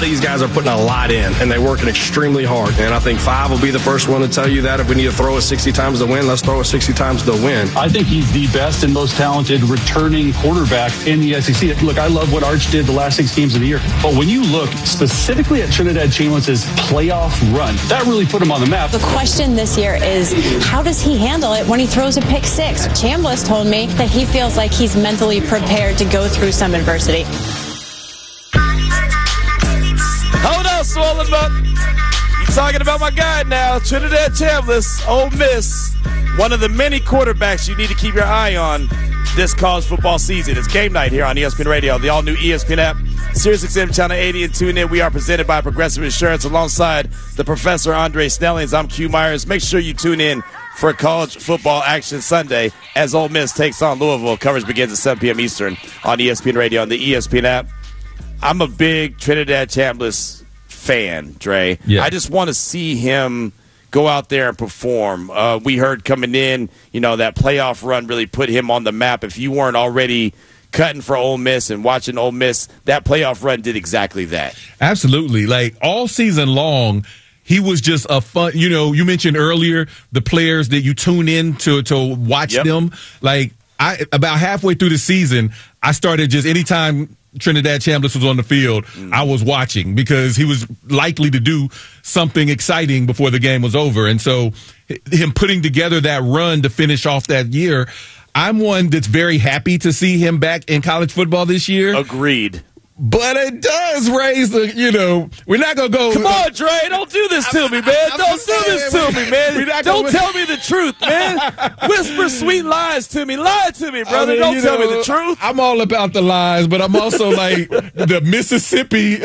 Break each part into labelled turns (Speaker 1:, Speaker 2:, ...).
Speaker 1: these guys are putting a lot in, and they're working extremely hard. And I think 5 will be the first one to tell you that. If we need to throw it 60 times to win, let's throw it 60 times to win.
Speaker 2: I think he's the best and most talented returning quarterback in the SEC. Look, I love what Arch did the last 6 games of the year. But when you look specifically at Trinidad Chambliss' playoff run, that really put him on the map.
Speaker 3: The question this year is, how does he handle it when he throws a pick 6? Chambliss told me that he feels like he's mentally prepared to go through some adversity.
Speaker 4: Hold on, Swollen Buck. You talking about my guy now, Trinidad Chambliss, Ole Miss. One of the many quarterbacks you need to keep your eye on this college football season. It's game night here on ESPN Radio, the all-new ESPN app, SiriusXM Channel 80, and tune in. We are presented by Progressive Insurance alongside the Professor Andre Snellings. I'm Q Myers. Make sure you tune in for college football action Sunday as Ole Miss takes on Louisville. Coverage begins at 7 p.m. Eastern on ESPN Radio and the ESPN app. I'm a big Trinidad Chambliss fan, Dre. Yeah. I just want to see him go out there and perform. We heard coming in, that playoff run really put him on the map. If you weren't already cutting for Ole Miss and watching Ole Miss, that playoff run did exactly that. Absolutely. Like, all season long, he was just a fun, you mentioned earlier the players that you tune in to watch them. Like, about halfway through the season, I started just anytime Trinidad Chambliss was on the field, I was watching because he was likely to do something exciting before the game was over. And so him putting together that run to finish off that year, I'm one that's very happy to see him back in college football this year. Agreed. But it does raise the, we're not going to go. Come on, Dre. Don't do this to me, man. Don't do this to me, man. Don't tell me the truth, man. Whisper sweet lies to me. Lie to me, brother. Don't tell me the truth. I'm all about the lies, but I'm also like the Mississippi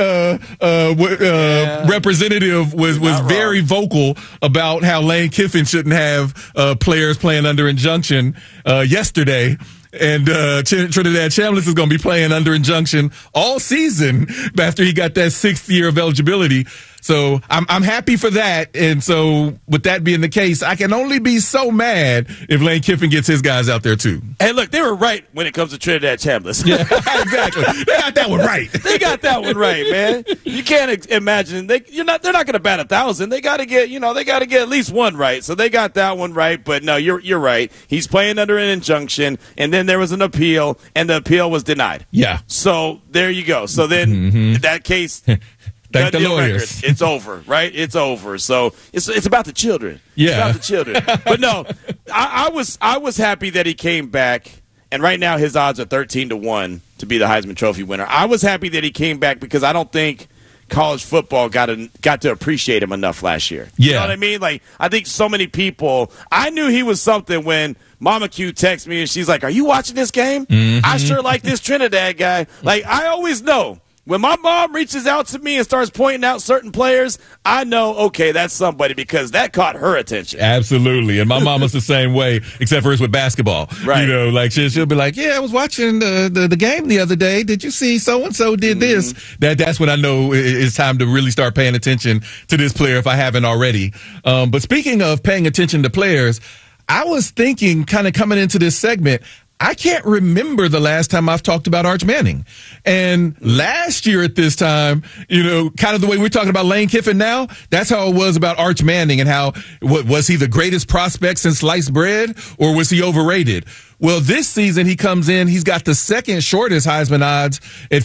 Speaker 4: representative was very vocal about how Lane Kiffin shouldn't have players playing under injunction yesterday. And Trinidad Chambliss is going to be playing under injunction all season after he got that 6th year of eligibility. So I'm happy for that. And so with that being the case, I can only be so mad if Lane Kiffin gets his guys out there too. Hey, look, they were right when it comes to Trinidad Chambliss. Yeah, exactly. They got that one right. They got that one right, man. You can't imagine they're not going to bat 1,000. They got to get at least one right. So they got that one right. But no, you're right. He's playing under an injunction, and then there was an appeal, and the appeal was denied. Yeah. So there you go. So then in that case. Thank the lawyers. Record. It's over, right? It's over. So it's about the children. Yeah, it's about the children. But no, I was happy that he came back, and right now his odds are 13-1 to be the Heisman Trophy winner. I was happy that he came back because I don't think college football got to appreciate him enough last year. Yeah. You know what I mean? Like, I think so many people. I knew he was something when Mama Q texts me and she's like, "Are you watching this game? Mm-hmm. I sure like this Trinidad guy." Like, I always know. When my mom reaches out to me and starts pointing out certain players, I know, okay, that's somebody because that caught her attention. Absolutely. And my mama's the same way, except for it's with basketball. Right. Like she'll be like, "Yeah, I was watching the game the other day. Did you see so-and-so did this?" That's when I know it's time to really start paying attention to this player if I haven't already. But speaking of paying attention to players, I was thinking kind of coming into this segment, I can't remember the last time I've talked about Arch Manning. And last year at this time, kind of the way we're talking about Lane Kiffin now, that's how it was about Arch Manning and how, was he the greatest prospect since sliced bread or was he overrated? Well, this season he comes in, he's got the second shortest Heisman odds at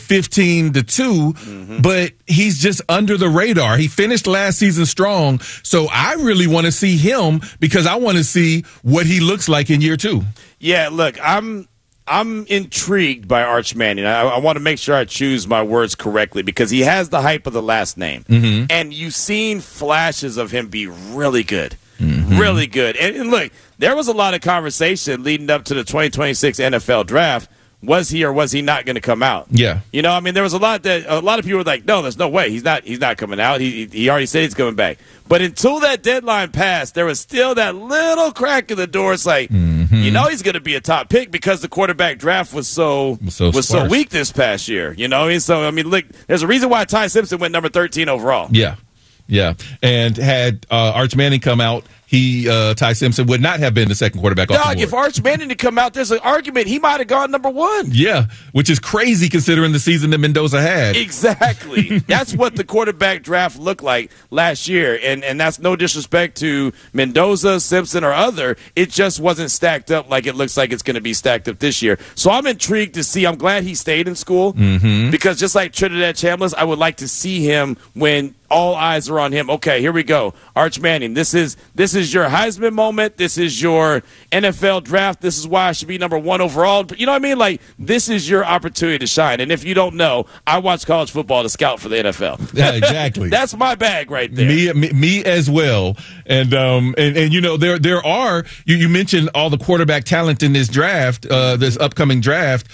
Speaker 4: 15-2, but he's just under the radar. He finished last season strong, so I really want to see him because I want to see what he looks like in year 2. Yeah, look, I'm intrigued by Arch Manning. I want to make sure I choose my words correctly because he has the hype of the last name, and you've seen flashes of him be really good. Really good. And look, there was a lot of conversation leading up to the 2026 NFL draft. Was he or was he not going to come out? Yeah. There was a lot of people were like, "No, there's no way. He's not coming out. He already said he's coming back." But until that deadline passed, there was still that little crack in the door. It's like, he's going to be a top pick because the quarterback draft was so weak this past year. So look, there's a reason why Ty Simpson went number 13 overall. Yeah. Yeah, and had Arch Manning come out Ty Simpson would not have been the second quarterback off the board.
Speaker 5: If Arch Manning had come out, there's an argument he might have gone number 1.
Speaker 4: Yeah, which is crazy considering the season that Mendoza had.
Speaker 5: Exactly. That's what the quarterback draft looked like last year, and that's no disrespect to Mendoza, Simpson, or other. It just wasn't stacked up like it looks like it's going to be stacked up this year. So I'm intrigued to see. I'm glad he stayed in school because just like Trinidad Chambliss, I would like to see him when all eyes are on him. Okay, here we go. Arch Manning, this is your Heisman moment. This is your NFL draft. This is why I should be number 1 overall. You know what I mean? Like, this is your opportunity to shine. And if you don't know, I watch college football to scout for the NFL.
Speaker 4: Yeah, exactly.
Speaker 5: That's my bag right there.
Speaker 4: Me as well. And you know, there are, you mentioned all the quarterback talent in this draft, this upcoming draft.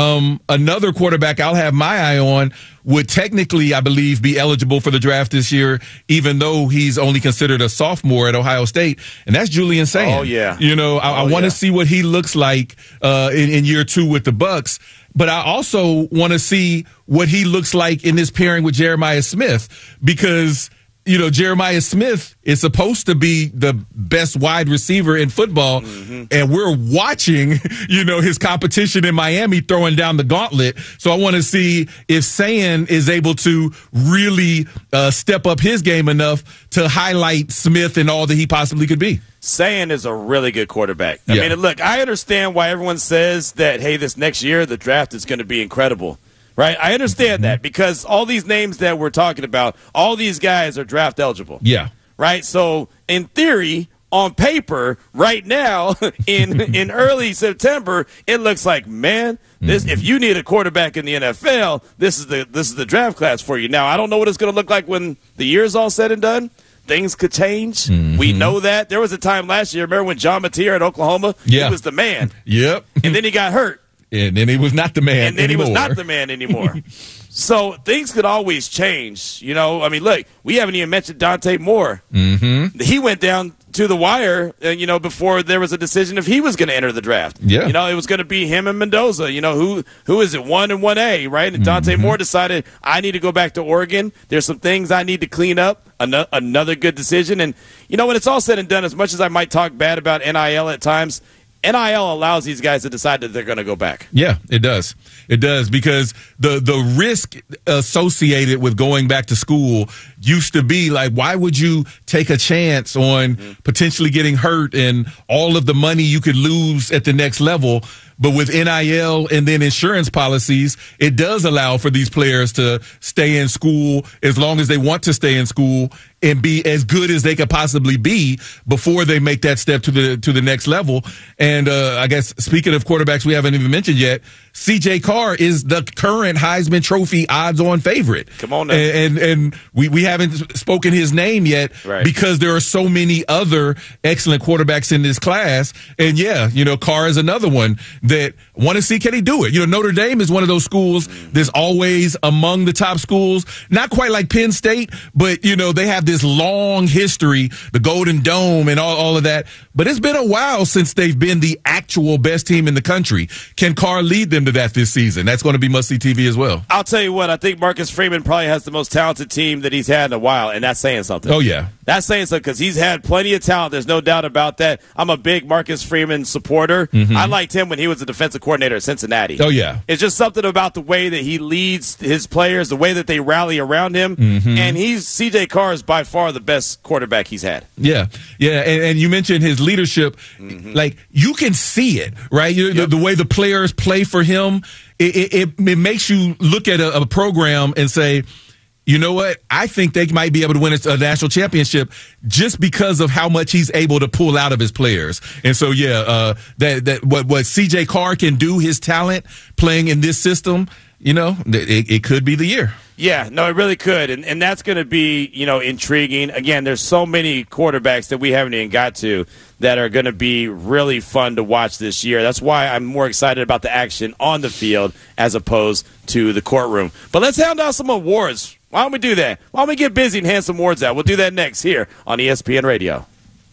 Speaker 4: Another quarterback I'll have my eye on would technically, I believe, be eligible for the draft this year, even though he's only considered a sophomore at Ohio State, and that's Julian Sand.
Speaker 5: Oh, yeah.
Speaker 4: You know, I want to see what he looks like in year 2 with the Bucs, but I also want to see what he looks like in this pairing with Jeremiah Smith, because you know, Jeremiah Smith is supposed to be the best wide receiver in football, and we're watching, you know, his competition in Miami throwing down the gauntlet. So I want to see if Sand is able to really step up his game enough to highlight Smith and all that he possibly could be.
Speaker 5: Sand is a really good quarterback. I mean, look, I understand why everyone says that, hey, this next year the draft is going to be incredible. Right? I understand that because all these names that we're talking about, all these guys are draft eligible.
Speaker 4: Yeah.
Speaker 5: Right? So, in theory, on paper, right now, in early September, it looks like, man, this if you need a quarterback in the NFL, this is the draft class for you. Now, I don't know what it's going to look like when the year's all said and done. Things could change. We know that. There was a time last year, remember when John Mateer at Oklahoma?
Speaker 4: Yeah.
Speaker 5: He was the man.
Speaker 4: Yep.
Speaker 5: And then he got hurt.
Speaker 4: And then he was not the man
Speaker 5: anymore. So things could always change. You know, I mean, look, we haven't even mentioned Dante Moore. He went down to the wire, you know, before there was a decision if he was going to enter the draft.
Speaker 4: Yeah.
Speaker 5: You know, it was going to be him and Mendoza. You know, who is it, 1 and 1A, right? And Dante Moore decided, I need to go back to Oregon. There's some things I need to clean up. Another good decision. And, you know, when it's all said and done, as much as I might talk bad about NIL at times, NIL allows these guys to decide that they're going to go back.
Speaker 4: Yeah, it does. It does, because the risk associated with going back to school used to be like, why would you take a chance on potentially getting hurt and all of the money you could lose at the next level? But with NIL and then insurance policies, it does allow for these players to stay in school as long as they want to stay in school and be as good as they could possibly be before they make that step to the next level. And I guess speaking of quarterbacks we haven't even mentioned yet, C.J. Carr is the current Heisman Trophy odds-on favorite.
Speaker 5: Come on now.
Speaker 4: And we haven't spoken his name yet because there are so many other excellent quarterbacks in this class. And, yeah, you know, Carr is another one that want to see, can he do it? You know, Notre Dame is one of those schools that's always among the top schools. Not quite like Penn State, but, you know, they have this long history, the Golden Dome and all of that. But it's been a while since they've been the actual best team in the country. Can Carr lead them to that this season? That's going to be must-see TV as well.
Speaker 5: I'll tell you what, I think Marcus Freeman probably has the most talented team that he's had in a while, and that's saying something.
Speaker 4: Oh, yeah.
Speaker 5: That's saying something because he's had plenty of talent. There's no doubt about that. I'm a big Marcus Freeman supporter. I liked him when he was a defensive coordinator at Cincinnati.
Speaker 4: Oh, yeah.
Speaker 5: It's just something about the way that he leads his players, the way that they rally around him, and C.J. Carr is by far the best quarterback he's had.
Speaker 4: Yeah, yeah, and you mentioned his leadership. Like, you can see it, right? The way the players play for him, it makes you look at a program and say, you know what? I think they might be able to win a national championship just because of how much he's able to pull out of his players. And so, yeah, what C.J. Carr can do, his talent playing in this system, you know, it could be the year.
Speaker 5: Yeah, no, it really could, and that's going to be, you know, intriguing. Again, there's so many quarterbacks that we haven't even got to that are going to be really fun to watch this year. That's why I'm more excited about the action on the field as opposed to the courtroom. But let's hand out some awards. Why don't we do that? Why don't we get busy and hand some awards out? We'll do that next here on ESPN Radio.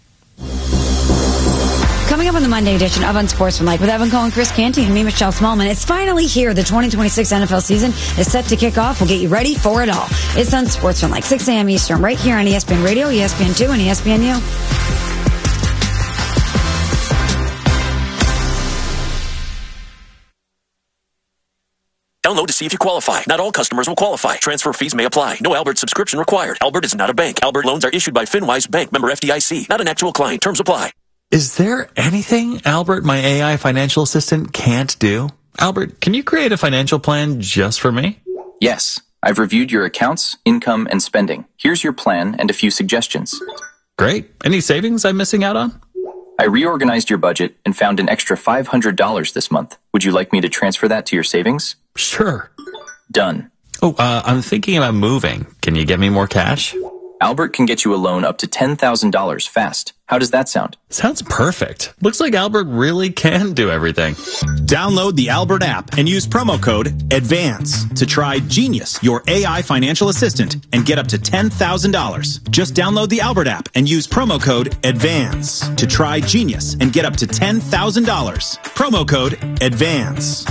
Speaker 6: Coming up on the Monday edition of Unsportsmanlike with Evan Cohen, Chris Canty, and me, Michelle Smallman. It's finally here. The 2026 NFL season is set to kick off. We'll get you ready for it all. It's Unsportsmanlike, 6 a.m. Eastern, right here on ESPN Radio, ESPN2, and ESPNU.
Speaker 7: Download to see if you qualify. Not all customers will qualify. Transfer fees may apply. No Albert subscription required. Albert is not a bank. Albert loans are issued by FinWise Bank, member FDIC. Not an actual client. Terms apply.
Speaker 8: Is there anything Albert, my AI financial assistant, can't do? Albert, can you create a financial plan just for me?
Speaker 9: Yes. I've reviewed your accounts, income, and spending. Here's your plan and a few suggestions.
Speaker 8: Great. Any savings I'm missing out on?
Speaker 9: I reorganized your budget and found an extra $500 this month. Would you like me to transfer that to your savings?
Speaker 8: Sure.
Speaker 9: Done.
Speaker 8: Oh, I'm thinking about moving. Can you get me more cash?
Speaker 9: Albert can get you a loan up to $10,000 fast. How does that sound?
Speaker 8: Sounds perfect. Looks like Albert really can do everything.
Speaker 10: Download the Albert app and use promo code ADVANCE to try Genius, your AI financial assistant, and get up to $10,000. Just download the Albert app and use promo code ADVANCE to try Genius and get up to $10,000. Promo code ADVANCE.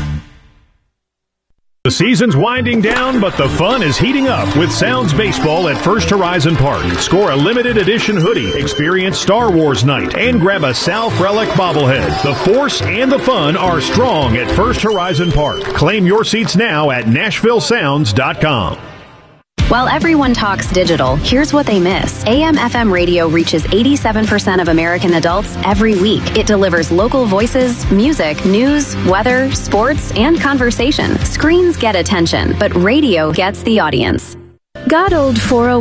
Speaker 11: The season's winding down, but the fun is heating up with Sounds Baseball at First Horizon Park. Score a limited edition hoodie, experience Star Wars night, and grab a Sal Frelick bobblehead. The force and the fun are strong at First Horizon Park. Claim your seats now at NashvilleSounds.com.
Speaker 12: While everyone talks digital, here's what they miss. AM/FM radio reaches 87% of American adults every week. It delivers local voices, music, news, weather, sports, and conversation. Screens get attention, but radio gets the audience. Got old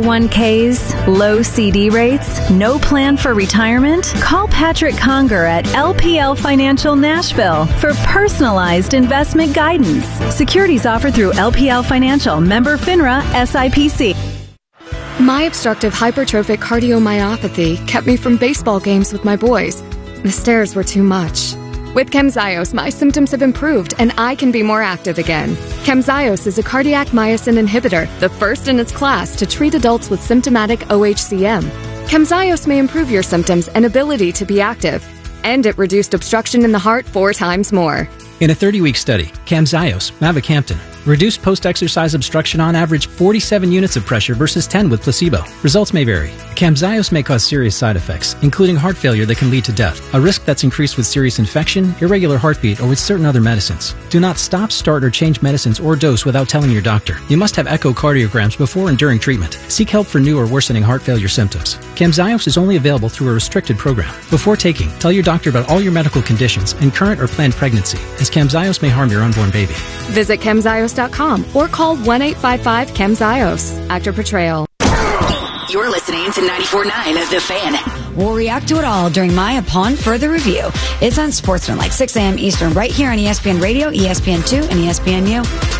Speaker 12: 401ks, low CD rates, no plan for retirement? Call Patrick Conger at LPL Financial Nashville for personalized investment guidance. Securities offered through LPL Financial, member FINRA, SIPC.
Speaker 13: My obstructive hypertrophic cardiomyopathy kept me from baseball games with my boys. The stairs were too much. With Camzyos, my symptoms have improved and I can be more active again. Camzyos is a cardiac myosin inhibitor, the first in its class to treat adults with symptomatic OHCM. Camzyos may improve your symptoms and ability to be active, and it reduced obstruction in the heart 4 times more.
Speaker 14: In a 30-week study, Camzyos, mavacamten, reduced post-exercise obstruction on average 47 units of pressure versus 10 with placebo. Results may vary. Camzyos may cause serious side effects, including heart failure that can lead to death, a risk that's increased with serious infection, irregular heartbeat, or with certain other medicines. Do not stop, start, or change medicines or dose without telling your doctor. You must have echocardiograms before and during treatment. Seek help for new or worsening heart failure symptoms. Camzyos is only available through a restricted program. Before taking, tell your doctor about all your medical conditions and current or planned pregnancy, as Camzyos may harm your unborn baby.
Speaker 13: Visit Camzyos.com or call 1-855-CAMZYOS. Actor Portrayal.
Speaker 6: You're listening to 94.9 The Fan. We'll react to it all during my Upon Further Review. It's on Sportsman, like 6 a.m. Eastern, right here on ESPN Radio, ESPN2, and ESPNU.